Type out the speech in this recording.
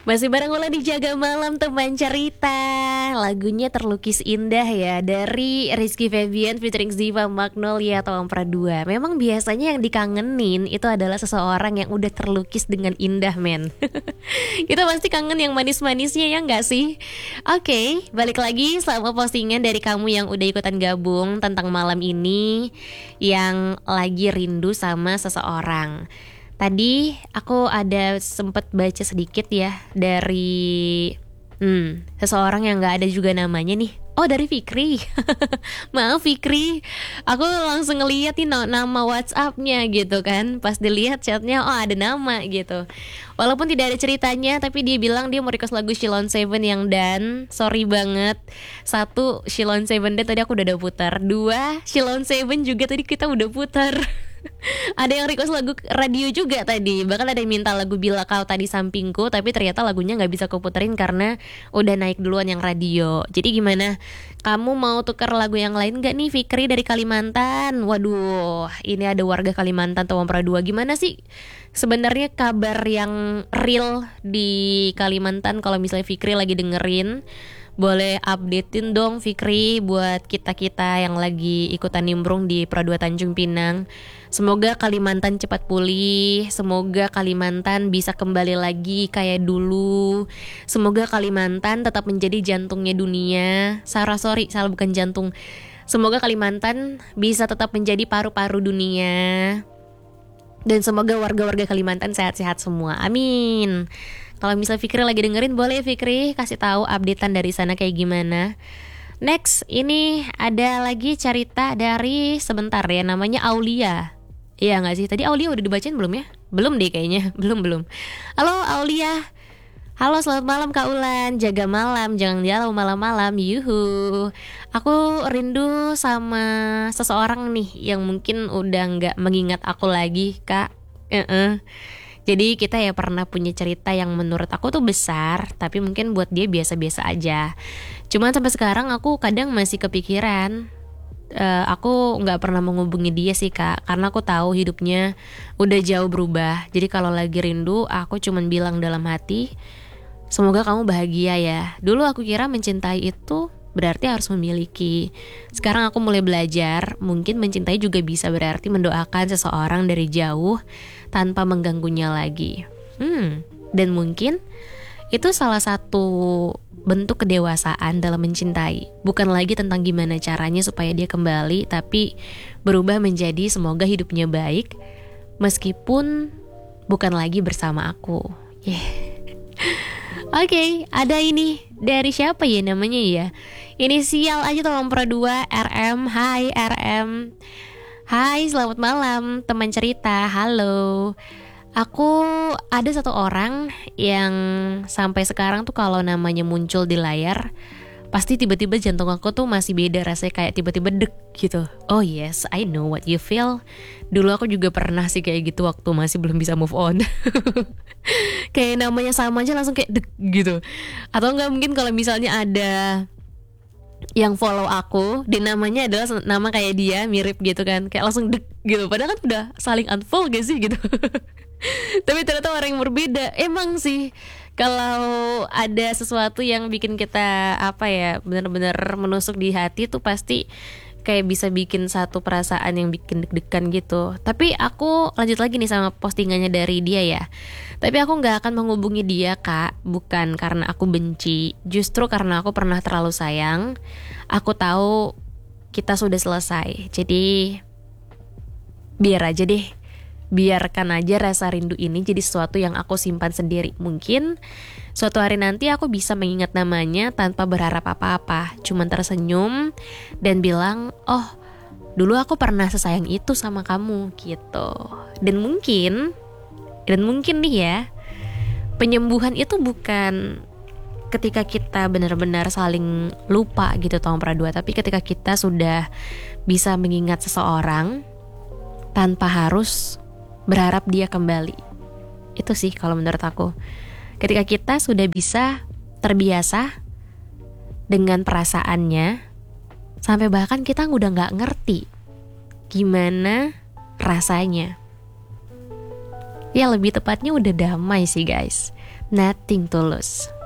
Masih bareng Ula di Jaga Malam teman cerita. Lagunya terlukis indah ya, dari Rizky Febian featuring Ziva Magnolia atau Ampera 2. Memang biasanya yang dikangenin itu adalah seseorang yang udah terlukis dengan indah, men. Kita pasti kangen yang manis-manisnya, ya nggak sih? Oke, balik lagi sama postingan dari kamu yang udah ikutan gabung tentang malam ini, yang lagi rindu sama seseorang. Tadi aku ada sempet baca sedikit ya dari seseorang yang gak ada juga namanya nih. Oh, dari Fikri. Maaf Fikri, aku langsung ngeliat nih nama WhatsApp-nya gitu kan. Pas dilihat chatnya, oh ada nama gitu. Walaupun tidak ada ceritanya, tapi dia bilang dia mau request lagu Sheila on 7 yang Dan. Sorry banget. 1, Sheila on 7 Dan tadi aku udah putar. 2, Sheila on 7 juga tadi kita udah putar. Ada yang request lagu radio juga tadi. Bahkan ada yang minta lagu Bila Kau Tadi Sampingku, tapi ternyata lagunya gak bisa aku puterin karena udah naik duluan yang radio. Jadi gimana? Kamu mau tukar lagu yang lain gak nih? Fikri dari Kalimantan. Waduh, ini ada warga Kalimantan atau Ampera 2. Gimana sih sebenarnya kabar yang real di Kalimantan? Kalau misalnya Fikri lagi dengerin, boleh updatein dong Fikri buat kita-kita yang lagi ikutan nimbrung di Ampera 2 Tanjung Pinang. Semoga Kalimantan cepat pulih. Semoga Kalimantan bisa kembali lagi kayak dulu. Semoga Kalimantan tetap menjadi jantungnya dunia. Salah bukan jantung. Semoga Kalimantan bisa tetap menjadi paru-paru dunia. Dan semoga warga-warga Kalimantan sehat-sehat semua. Amin. Kalau misalnya Fikri lagi dengerin, boleh Fikri kasih tahu updatean dari sana kayak gimana. Next, ini ada lagi cerita dari sebentar ya, namanya Aulia. Iya gak sih? Tadi Aulia udah dibacain belum ya? Belum deh kayaknya, belum. Halo Aulia. Halo, selamat malam Kak Ulan. Jaga malam, jangan dialau malam-malam. Yuhu. Aku rindu sama seseorang nih yang mungkin udah gak mengingat aku lagi, Kak. Jadi kita ya pernah punya cerita yang menurut aku tuh besar, tapi mungkin buat dia biasa-biasa aja. Cuman sampai sekarang aku kadang masih kepikiran. Aku gak pernah menghubungi dia sih Kak, karena aku tahu hidupnya udah jauh berubah. Jadi kalau lagi rindu, aku cuman bilang dalam hati, semoga kamu bahagia ya. Dulu aku kira mencintai itu berarti harus memiliki. Sekarang aku mulai belajar, mungkin mencintai juga bisa berarti mendoakan seseorang dari jauh tanpa mengganggunya lagi. Dan mungkin itu salah satu bentuk kedewasaan dalam mencintai. Bukan lagi tentang gimana caranya supaya dia kembali, tapi berubah menjadi semoga hidupnya baik meskipun bukan lagi bersama aku. Oke, ada ini dari siapa ya namanya ya? Inisial aja tolong Ampera 2 RM. Hai RM. Hai, selamat malam teman cerita. Halo. Aku ada satu orang yang sampai sekarang tuh kalau namanya muncul di layar, pasti tiba-tiba jantung aku tuh masih beda rasanya, kayak tiba-tiba dek gitu. Oh yes, I know what you feel. Dulu aku juga pernah sih kayak gitu waktu masih belum bisa move on. Kayak namanya sama aja langsung kayak dek gitu. Atau enggak mungkin kalau misalnya ada yang follow aku dan namanya adalah nama kayak dia, mirip gitu kan, kayak langsung dek gitu. Padahal kan udah saling unfollow gak sih gitu. Tapi ternyata orang yang berbeda. Emang sih kalau ada sesuatu yang bikin kita benar-benar menusuk di hati tuh pasti kayak bisa bikin satu perasaan yang bikin deg-degan gitu. Tapi aku lanjut lagi nih sama postingannya dari dia ya. Tapi aku gak akan menghubungi dia Kak, bukan karena aku benci, justru karena aku pernah terlalu sayang. Aku tahu kita sudah selesai, jadi biar aja deh. Biarkan aja rasa rindu ini jadi sesuatu yang aku simpan sendiri. Mungkin suatu hari nanti aku bisa mengingat namanya tanpa berharap apa-apa, cuman tersenyum dan bilang, oh dulu aku pernah sesayang itu sama kamu gitu. Dan mungkin nih ya, penyembuhan itu bukan ketika kita benar-benar saling lupa gitu tahun Ampera 2, tapi ketika kita sudah bisa mengingat seseorang tanpa harus berharap dia kembali. Itu sih kalau menurut aku. Ketika kita sudah bisa terbiasa dengan perasaannya, sampai bahkan kita udah gak ngerti gimana rasanya. Ya lebih tepatnya udah damai sih guys. Nothing tulus.